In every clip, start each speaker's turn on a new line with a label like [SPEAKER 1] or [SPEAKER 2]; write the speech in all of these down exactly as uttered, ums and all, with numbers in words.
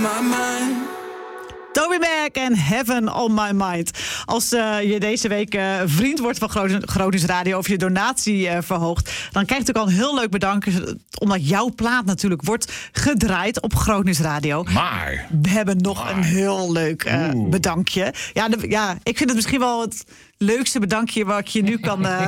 [SPEAKER 1] Toby Mac en Heaven on My Mind. Als uh, je deze week uh, vriend wordt van Gronings Radio of je donatie uh, verhoogt, dan krijg je natuurlijk al een heel leuk bedanken, omdat jouw plaat natuurlijk wordt gedraaid op Gronings Radio.
[SPEAKER 2] Maar
[SPEAKER 1] we hebben nog
[SPEAKER 2] maar.
[SPEAKER 1] een heel leuk uh, bedankje. Ja, de, ja, ik vind het misschien wel het leukste bedankje wat je nu kan, uh,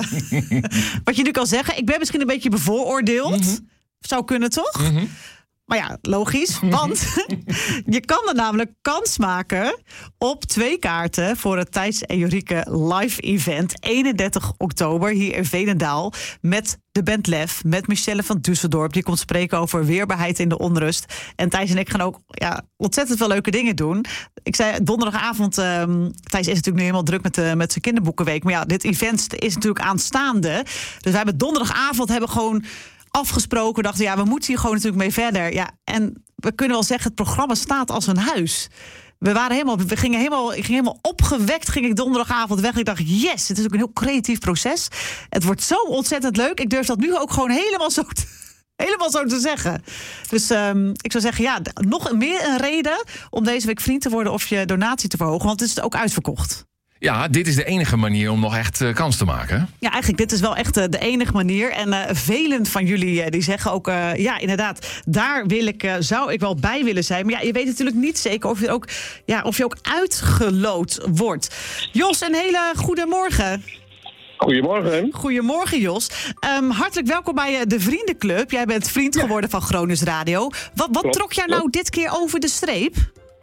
[SPEAKER 1] wat je nu kan zeggen. Ik ben misschien een beetje bevooroordeeld. Mm-hmm. Zou kunnen, toch?
[SPEAKER 2] Mm-hmm.
[SPEAKER 1] Maar ja, logisch, want je kan er namelijk kans maken op twee kaarten voor het Thijs en Jorike live event eenendertig oktober hier in Veenendaal met de band Lef, met Michelle van Düsseldorp. Die komt spreken over weerbaarheid in de onrust. En Thijs en ik gaan ook ja, ontzettend veel leuke dingen doen. Ik zei donderdagavond, um, Thijs is natuurlijk nu helemaal druk met, de, met zijn kinderboekenweek. Maar ja, dit event is natuurlijk aanstaande. Dus wij hebben donderdagavond hebben gewoon afgesproken, dachten ja, we moeten hier gewoon natuurlijk mee verder. Ja, en we kunnen wel zeggen, het programma staat als een huis. We waren helemaal, we gingen helemaal, ik ging helemaal opgewekt, ging ik donderdagavond weg. Ik dacht, yes, het is ook een heel creatief proces. Het wordt zo ontzettend leuk. Ik durf dat nu ook gewoon helemaal zo te, helemaal zo te zeggen. Dus um, ik zou zeggen, ja, nog meer een reden om deze week vriend te worden of je donatie te verhogen, want het is ook uitverkocht.
[SPEAKER 2] Ja, dit is de enige manier om nog echt uh, kans te maken.
[SPEAKER 1] Ja, eigenlijk, dit is wel echt uh, de enige manier. En uh, velen van jullie uh, die zeggen ook, uh, ja, inderdaad, daar wil ik, uh, zou ik wel bij willen zijn. Maar ja, je weet natuurlijk niet zeker of je ook, ja, of je ook uitgeloot wordt. Jos, een hele goede morgen.
[SPEAKER 3] Goedemorgen.
[SPEAKER 1] Goedemorgen, Jos. Um, hartelijk welkom bij uh, de Vriendenclub. Jij bent vriend geworden ja. van Gronings Radio. Wat, wat
[SPEAKER 3] klopt,
[SPEAKER 1] trok jou nou
[SPEAKER 3] klopt.
[SPEAKER 1] dit keer over de streep?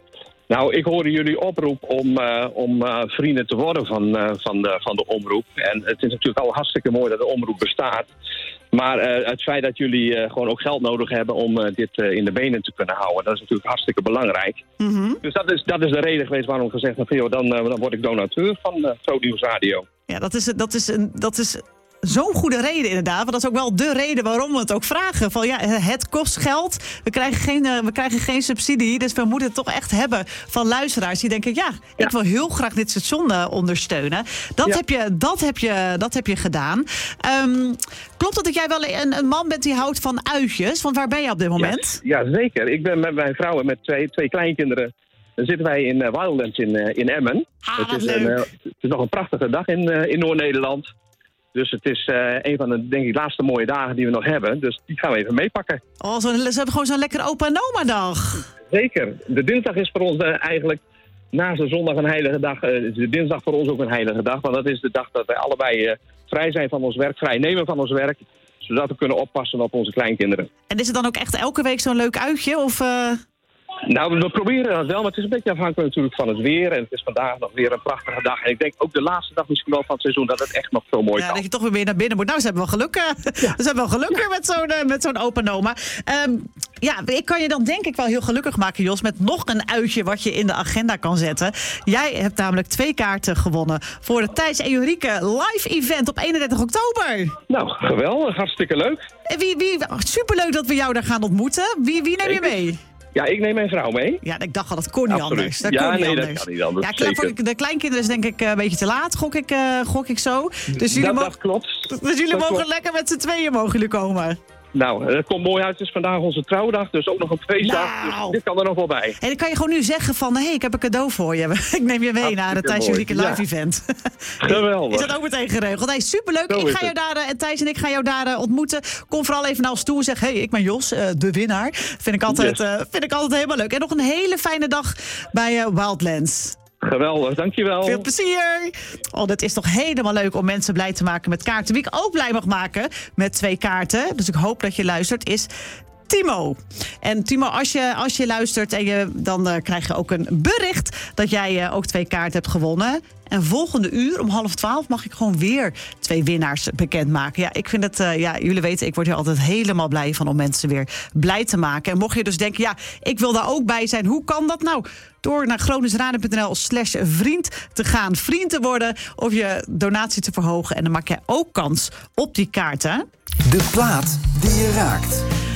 [SPEAKER 3] Nou, ik hoorde jullie oproep om, uh, om uh, vrienden te worden van, uh, van, de, van de omroep. En het is natuurlijk al hartstikke mooi dat de omroep bestaat. Maar uh, het feit dat jullie uh, gewoon ook geld nodig hebben om uh, dit uh, in de benen te kunnen houden, dat is natuurlijk hartstikke belangrijk.
[SPEAKER 1] Mm-hmm.
[SPEAKER 3] Dus dat is, dat is de reden geweest waarom ik gezegd heb, joh, dan, uh, dan word ik donateur van uh, Gronings Radio.
[SPEAKER 1] Ja, dat is, dat is, een, dat is zo'n goede reden inderdaad. Want dat is ook wel de reden waarom we het ook vragen. Van ja, het kost geld. We krijgen geen, uh, we krijgen geen subsidie. Dus we moeten het toch echt hebben van luisteraars die denken, ja, ik ja. wil heel graag dit station uh, ondersteunen. Dat, ja. heb je, dat, heb je, dat heb je gedaan. Um, klopt het dat jij wel een, een man bent die houdt van uitjes? Want waar ben je op dit moment?
[SPEAKER 3] Ja, ja zeker. Ik ben met mijn vrouw en met twee, twee kleinkinderen. Dan zitten wij in uh, Wildlands in, uh, in Emmen.
[SPEAKER 1] Ah,
[SPEAKER 3] het, is
[SPEAKER 1] leuk.
[SPEAKER 3] een, uh, het is nog een prachtige dag in, uh, in Noord-Nederland. Dus het is uh, een van de, denk ik, laatste mooie dagen die we nog hebben. Dus die gaan we even meepakken.
[SPEAKER 1] Oh, zo, ze hebben gewoon zo'n lekker opa en oma dag.
[SPEAKER 3] Zeker. De dinsdag is voor ons uh, eigenlijk naast de zondag een heilige dag. Uh, is de dinsdag voor ons ook een heilige dag. Want dat is de dag dat wij allebei uh, vrij zijn van ons werk. Vrij nemen van ons werk. Zodat we kunnen oppassen op onze kleinkinderen.
[SPEAKER 1] En is het dan ook echt elke week zo'n leuk uitje? Of... Uh...
[SPEAKER 3] Nou, we proberen dat wel, maar het is een beetje afhankelijk natuurlijk van het weer. En het is vandaag nog weer een prachtige dag. En ik denk ook de laatste dag misschien wel van het seizoen dat het echt nog veel mooi
[SPEAKER 1] ja,
[SPEAKER 3] kan.
[SPEAKER 1] Dat je toch weer weer naar binnen moet. Nou, ze hebben wel geluk. Ja. Ze hebben wel geluk weer met zo'n, uh, met zo'n opa en oma. Um, ja, ik kan je dan denk ik wel heel gelukkig maken, Jos, met nog een uitje wat je in de agenda kan zetten. Jij hebt namelijk twee kaarten gewonnen voor het Thijs en Jorike live event op eenendertig oktober.
[SPEAKER 3] Nou, geweldig. Hartstikke leuk.
[SPEAKER 1] En wie, wie, superleuk dat we jou daar gaan ontmoeten. Wie, wie neem je mee?
[SPEAKER 3] Ja, ik neem mijn vrouw mee.
[SPEAKER 1] Ja, ik dacht al, dat kon niet
[SPEAKER 3] Absoluut.
[SPEAKER 1] anders. Dat
[SPEAKER 3] ja,
[SPEAKER 1] kon niet
[SPEAKER 3] nee,
[SPEAKER 1] anders.
[SPEAKER 3] dat kan niet anders.
[SPEAKER 1] Ja, klaar, voor de kleinkinderen is denk ik een beetje te laat, gok ik, uh, gok ik zo. Dus jullie,
[SPEAKER 3] dat,
[SPEAKER 1] mo-
[SPEAKER 3] dat klopt.
[SPEAKER 1] Dus jullie
[SPEAKER 3] dat
[SPEAKER 1] mogen
[SPEAKER 3] klopt.
[SPEAKER 1] lekker met z'n tweeën mogen jullie komen.
[SPEAKER 3] Nou, het komt mooi uit. Het is vandaag onze trouwdag, dus ook nog een feestdag.
[SPEAKER 1] Nou.
[SPEAKER 3] Dus dit kan er nog wel bij.
[SPEAKER 1] En dan kan je gewoon nu zeggen van, hé, hey, ik heb een cadeau voor je. Ik neem je mee
[SPEAKER 3] Hartstikke
[SPEAKER 1] naar het Thijs
[SPEAKER 3] mooi.
[SPEAKER 1] Jorike live
[SPEAKER 3] Ja.
[SPEAKER 1] event.
[SPEAKER 3] Geweldig.
[SPEAKER 1] Is dat ook meteen geregeld? Hey, superleuk.
[SPEAKER 3] Zo
[SPEAKER 1] Ik
[SPEAKER 3] is
[SPEAKER 1] ga jou
[SPEAKER 3] het.
[SPEAKER 1] daar, uh, en Thijs en ik gaan jou daar uh, ontmoeten. Kom vooral even naar ons toe en zeg, hé, hey, ik ben Jos, uh, de winnaar. Vind ik, altijd,
[SPEAKER 3] Yes.
[SPEAKER 1] uh, vind ik altijd helemaal leuk. En nog een hele fijne dag bij uh, Wildlands.
[SPEAKER 3] Geweldig, dankjewel.
[SPEAKER 1] Veel plezier! Oh, dat is toch helemaal leuk om mensen blij te maken met kaarten. Wie ik ook blij mag maken met twee kaarten, dus ik hoop dat je luistert, is Timo. En Timo, als je, als je luistert, en je, dan uh, krijg je ook een bericht dat jij uh, ook twee kaarten hebt gewonnen. En volgende uur om half twaalf mag ik gewoon weer twee winnaars bekendmaken. Ja, ik vind het, uh, ja, jullie weten, ik word hier altijd helemaal blij van om mensen weer blij te maken. En mocht je dus denken, ja, ik wil daar ook bij zijn. Hoe kan dat nou? Door naar groningsradio.nl slash vriend te gaan, vriend te worden of je donatie te verhogen. En dan maak jij ook kans op die kaarten.
[SPEAKER 4] De plaat die je raakt.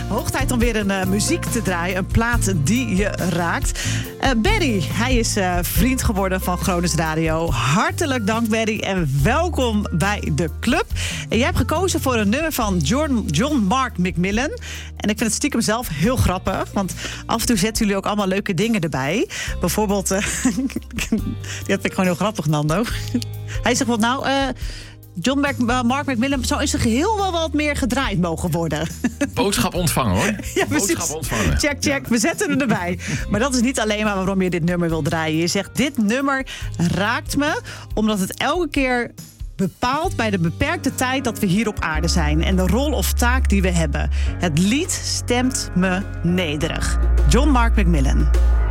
[SPEAKER 1] Hoog tijd om weer een uh, muziek te draaien. Een plaat die je raakt. Uh, Barry, hij is uh, vriend geworden van Gronings Radio. Hartelijk dank, Barry. En welkom bij de club. En jij hebt gekozen voor een nummer van John, John Mark McMillan. En ik vind het stiekem zelf heel grappig. Want af en toe zetten jullie ook allemaal leuke dingen erbij. Bijvoorbeeld... Uh, die heb ik gewoon heel grappig, Nando. Hij zegt wel, nou... Uh, John Mark, Mark McMillan zou in zijn geheel wel wat meer gedraaid mogen worden.
[SPEAKER 2] Boodschap ontvangen, hoor.
[SPEAKER 1] Ja,
[SPEAKER 2] Boodschap ontvangen.
[SPEAKER 1] Check, check. Ja. We zetten hem erbij. Maar dat is niet alleen maar waarom je dit nummer wil draaien. Je zegt, dit nummer raakt me omdat het elke keer bepaalt bij de beperkte tijd dat we hier op aarde zijn. En de rol of taak die we hebben. Het lied stemt me nederig. John Mark McMillan.